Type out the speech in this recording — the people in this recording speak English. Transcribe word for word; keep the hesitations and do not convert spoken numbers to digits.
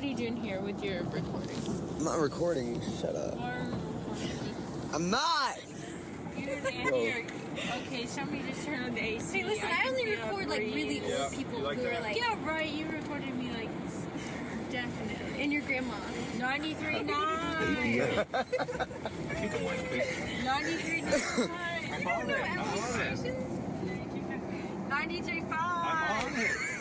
what are you doing here with your recording? I'm not recording. Shut up. I'm not. Okay, somebody just turned on the A C. Hey, listen, I, I only record like really old yeah, people like who that? are like. Yeah, right. You recorded me like definitely. And your grandma. ninety-three point nine. ninety-three point nine. You don't know Emily Stations? ninety-three point five.